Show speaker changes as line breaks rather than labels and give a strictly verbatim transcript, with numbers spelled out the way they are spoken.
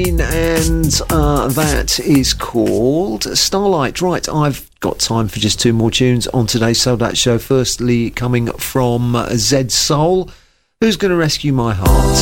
And uh, that is called Starlight. Right, I've got time for just two more tunes on today's Sold Out Show. Firstly, coming from Zed Soul, Who's Gonna Rescue My Heart?